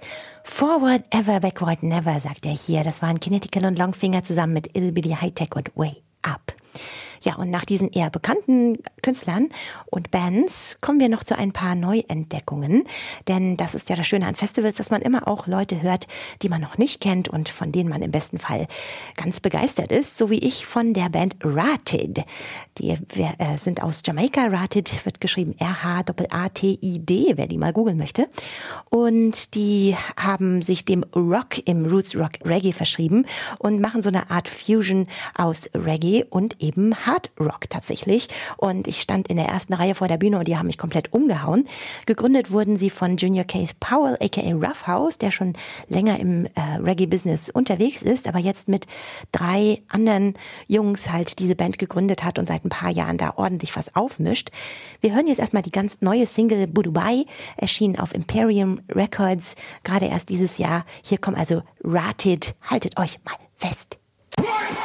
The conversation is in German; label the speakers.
Speaker 1: Forward ever, backward never, sagt er hier. Das waren Kinetical und Longfinger zusammen mit It'll Bitty High-Tech und Way Up. Ja, und nach diesen eher bekannten Künstlern und Bands kommen wir noch zu ein paar Neuentdeckungen. Denn das ist ja das Schöne an Festivals, dass man immer auch Leute hört, die man noch nicht kennt und von denen man im besten Fall ganz begeistert ist. So wie ich von der Band Ratid. Die sind aus Jamaika. Ratid wird geschrieben R-H-A-T-I-D, wer die mal googeln möchte. Und die haben sich dem Rock im Roots Rock Reggae verschrieben und machen so eine Art Fusion aus Reggae und eben Hard Rock tatsächlich. Und ich stand in der ersten Reihe vor der Bühne und die haben mich komplett umgehauen. Gegründet wurden sie von Junior Keith Powell, aka Roughhouse, der schon länger im Reggae-Business unterwegs ist, aber jetzt mit 3 anderen Jungs halt diese Band gegründet hat und seit ein paar Jahren da ordentlich was aufmischt. Wir hören jetzt erstmal die ganz neue Single Budubai, erschienen auf Imperium Records, gerade erst dieses Jahr. Hier kommt also Ratid, haltet euch mal fest.